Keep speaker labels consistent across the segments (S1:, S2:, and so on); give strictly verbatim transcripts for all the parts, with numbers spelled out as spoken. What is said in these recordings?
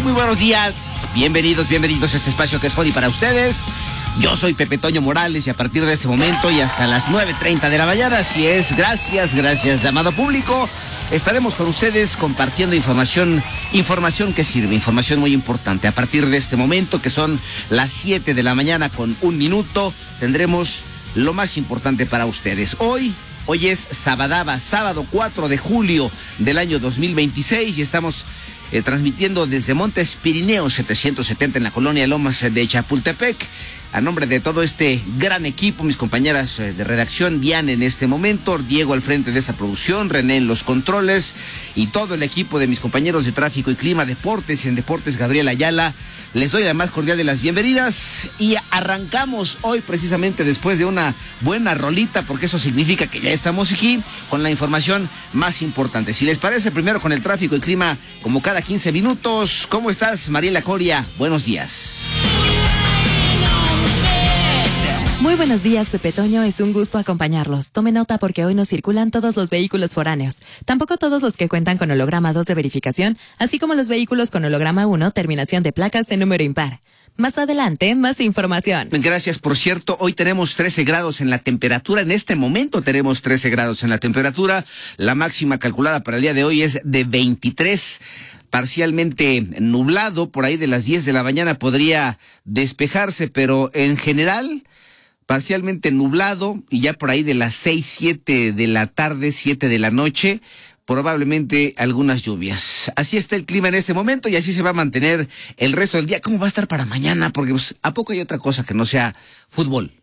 S1: Muy buenos días. Bienvenidos, bienvenidos a este espacio que es Fodi para ustedes. Yo soy Pepe Toño Morales y a partir de este momento y hasta las nueve treinta de la mañana, así es, gracias, gracias, amado público, estaremos con ustedes compartiendo información, información que sirve, información muy importante. A partir de este momento, que son las siete de la mañana con un minuto, tendremos lo más importante para ustedes. Hoy... Hoy es Sabadaba, sábado cuatro de julio del año dos mil veintiséis y estamos eh, transmitiendo desde Montes Pirineos setecientos setenta en la colonia Lomas de Chapultepec. A nombre de todo este gran equipo, mis compañeras de redacción, Diana en este momento, Diego al frente de esta producción, René en los controles y todo el equipo de mis compañeros de tráfico y clima, deportes y en deportes, Gabriel Ayala. Les doy la más cordial de las bienvenidas y arrancamos hoy precisamente después de una buena rolita, porque eso significa que ya estamos aquí con la información más importante. Si les parece, primero con el tráfico y clima como cada quince minutos. ¿Cómo estás, Mariela Coria? Buenos días.
S2: Muy buenos días, Pepe Toño, es un gusto acompañarlos. Tome nota porque hoy no circulan todos los vehículos foráneos, tampoco todos los que cuentan con holograma dos de verificación, así como los vehículos con holograma uno, terminación de placas en número impar. Más adelante, más información.
S1: Gracias, por cierto, hoy tenemos trece grados en la temperatura, en este momento tenemos trece grados en la temperatura, la máxima calculada para el día de hoy es de veintitrés. Parcialmente nublado, por ahí de las diez de la mañana podría despejarse, pero en general parcialmente nublado y ya por ahí de las seis, siete de la tarde, siete de la noche, probablemente algunas lluvias. Así está el clima en este momento y así se va a mantener el resto del día. ¿Cómo va a estar para mañana? Porque pues, ¿a poco hay otra cosa que no sea fútbol?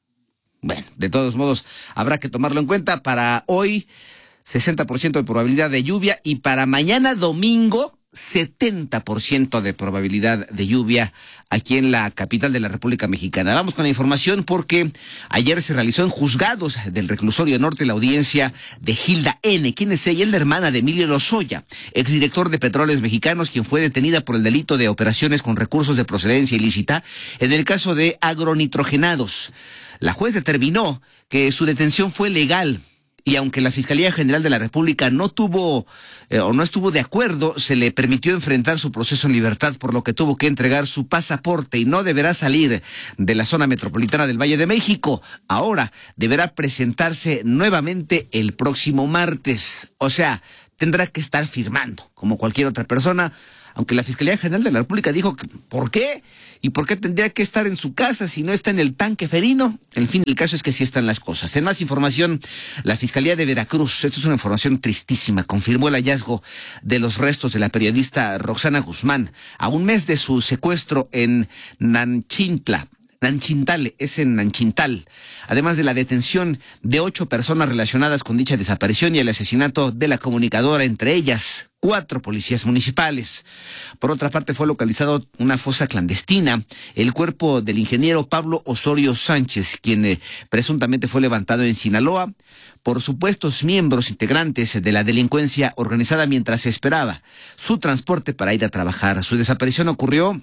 S1: Bueno, de todos modos, habrá que tomarlo en cuenta. Para hoy, sesenta por ciento de probabilidad de lluvia y para mañana domingo, setenta por ciento de probabilidad de lluvia aquí en la capital de la República Mexicana. Vamos con la información porque ayer se realizó en juzgados del Reclusorio Norte la audiencia de Hilda N., quien es ella, es la hermana de Emilio Lozoya, exdirector de Petróleos Mexicanos, quien fue detenida por el delito de operaciones con recursos de procedencia ilícita en el caso de agronitrogenados. La juez determinó que su detención fue legal. Y aunque la Fiscalía General de la República no tuvo eh, o no estuvo de acuerdo, se le permitió enfrentar su proceso en libertad, por lo que tuvo que entregar su pasaporte y no deberá salir de la zona metropolitana del Valle de México. Ahora deberá presentarse nuevamente el próximo martes. O sea, tendrá que estar firmando como cualquier otra persona, aunque la Fiscalía General de la República dijo, ¿por qué? ¿Y por qué tendría que estar en su casa si no está en el tanque ferino? En fin, el caso es que sí están las cosas. En más información, la Fiscalía de Veracruz, esto es una información tristísima, confirmó el hallazgo de los restos de la periodista Roxana Guzmán a un mes de su secuestro en Nanchintla. Nanchintal, es en Nanchintal, además de la detención de ocho personas relacionadas con dicha desaparición y el asesinato de la comunicadora, entre ellas cuatro policías municipales. Por otra parte, fue localizado una fosa clandestina, el cuerpo del ingeniero Pablo Osorio Sánchez, quien eh, presuntamente fue levantado en Sinaloa por supuestos miembros integrantes de la delincuencia organizada mientras se esperaba su transporte para ir a trabajar. Su desaparición ocurrió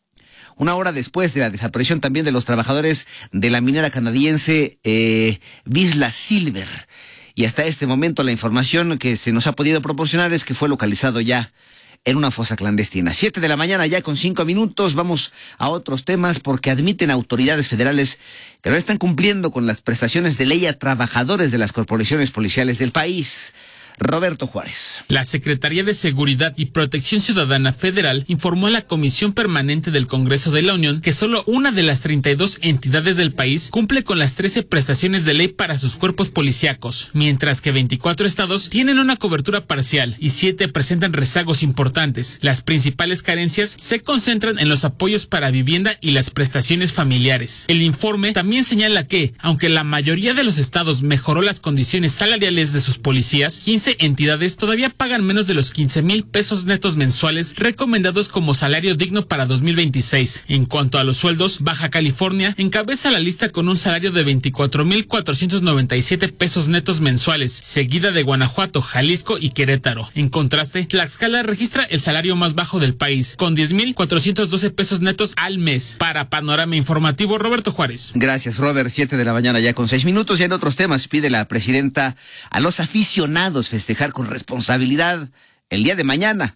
S1: una hora después de la desaparición también de los trabajadores de la minera canadiense eh, Vizsla Silver. Y hasta este momento la información que se nos ha podido proporcionar es que fue localizado ya en una fosa clandestina. Siete de la mañana ya con cinco minutos. Vamos a otros temas porque admiten autoridades federales que no están cumpliendo con las prestaciones de ley a trabajadores de las corporaciones policiales del país. Roberto Juárez.
S3: La Secretaría de Seguridad y Protección Ciudadana Federal informó a la Comisión Permanente del Congreso de la Unión que solo una de las treinta y dos entidades del país cumple con las trece prestaciones de ley para sus cuerpos policíacos, mientras que veinticuatro estados tienen una cobertura parcial y siete presentan rezagos importantes. Las principales carencias se concentran en los apoyos para vivienda y las prestaciones familiares. El informe también señala que, aunque la mayoría de los estados mejoró las condiciones salariales de sus policías, quince entidades todavía pagan menos de los quince mil pesos netos mensuales recomendados como salario digno para dos mil veintiséis. En cuanto a los sueldos, Baja California encabeza la lista con un salario de veinticuatro mil cuatrocientos noventa y siete pesos netos mensuales, seguida de Guanajuato, Jalisco y Querétaro. En contraste, Tlaxcala registra el salario más bajo del país, con diez mil cuatrocientos doce pesos netos al mes. Para Panorama Informativo, Roberto Juárez.
S1: Gracias, Robert. Siete de la mañana ya con seis minutos. Y en otros temas, pide la presidenta a los aficionados festejar con responsabilidad el día de mañana,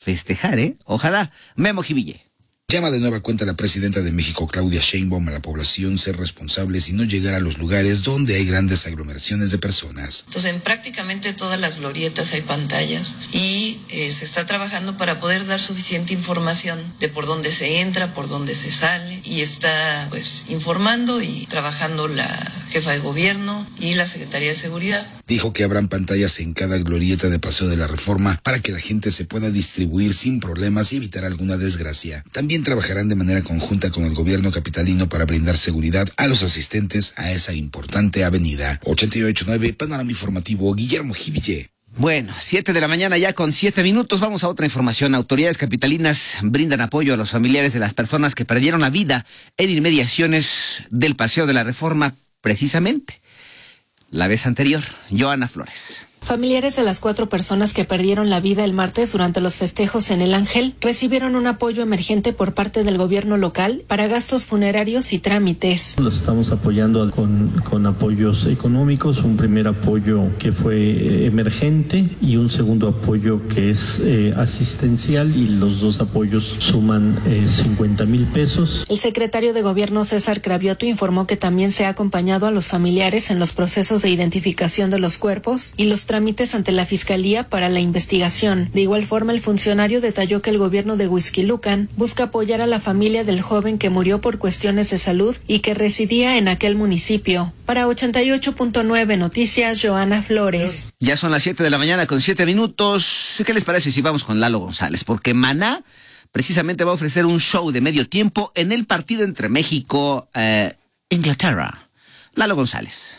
S1: festejar, ¿eh? Ojalá. Memo Jiville.
S4: Llama de nueva cuenta la presidenta de México, Claudia Sheinbaum, a la población ser responsables y no llegar a los lugares donde hay grandes aglomeraciones de personas.
S5: Entonces, en prácticamente todas las glorietas hay pantallas y eh, se está trabajando para poder dar suficiente información de por dónde se entra, por dónde se sale, y está pues informando y trabajando la jefa de gobierno y la Secretaría de Seguridad.
S4: Dijo que habrán pantallas en cada glorieta de Paseo de la Reforma para que la gente se pueda distribuir sin problemas y evitar alguna desgracia. También trabajarán de manera conjunta con el gobierno capitalino para brindar seguridad a los asistentes a esa importante avenida. ochenta y ocho punto nueve, Panorama Informativo, Guillermo Jiville.
S1: Bueno, siete de la mañana ya con siete minutos. Vamos a otra información. Autoridades capitalinas brindan apoyo a los familiares de las personas que perdieron la vida en inmediaciones del Paseo de la Reforma, precisamente la vez anterior. Joana Flores.
S6: Familiares de las cuatro personas que perdieron la vida el martes durante los festejos en El Ángel recibieron un apoyo emergente por parte del gobierno local para gastos funerarios y trámites.
S7: Los estamos apoyando con, con apoyos económicos, un primer apoyo que fue eh, emergente y un segundo apoyo que es eh, asistencial, y los dos apoyos suman eh, cincuenta mil pesos.
S6: El secretario de Gobierno César Cravioto informó que también se ha acompañado a los familiares en los procesos de identificación de los cuerpos y los trámites ante la Fiscalía para la investigación. De igual forma, el funcionario detalló que el gobierno de Huixquilucan busca apoyar a la familia del joven que murió por cuestiones de salud y que residía en aquel municipio. Para ochenta y ocho punto nueve Noticias, Joana Flores.
S1: Ya son las siete de la mañana con siete minutos. ¿Qué les parece si vamos con Lalo González? Porque Maná precisamente va a ofrecer un show de medio tiempo en el partido entre México e Inglaterra. Lalo González.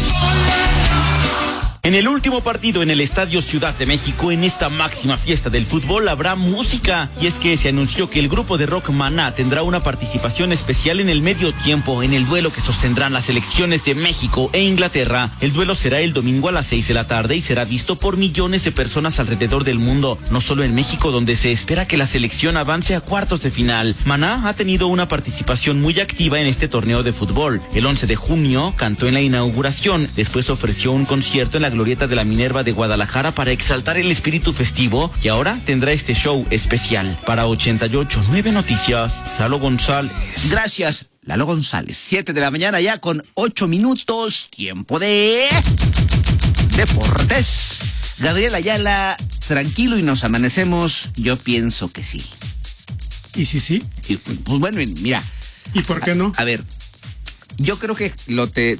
S8: En el último partido en el Estadio Ciudad de México, en esta máxima fiesta del fútbol, habrá música. Y es que se anunció que el grupo de rock Maná tendrá una participación especial en el medio tiempo, en el duelo que sostendrán las selecciones de México e Inglaterra. El duelo será el domingo a las seis de la tarde y será visto por millones de personas alrededor del mundo, no solo en México, donde se espera que la selección avance a cuartos de final. Maná ha tenido una participación muy activa en este torneo de fútbol. El once de junio cantó en la inauguración, después ofreció un concierto en la Glorieta de la Minerva de Guadalajara para exaltar el espíritu festivo, y ahora tendrá este show especial. Para ochenta y ocho punto nueve Noticias, Lalo González.
S1: Gracias, Lalo González. siete de la mañana ya con ocho minutos, tiempo de deportes. Gabriel Ayala, tranquilo y nos amanecemos. Yo pienso que sí.
S9: ¿Y si sí?
S1: Y, pues bueno, mira.
S9: ¿Y por qué no?
S1: A, a ver, yo creo que lo te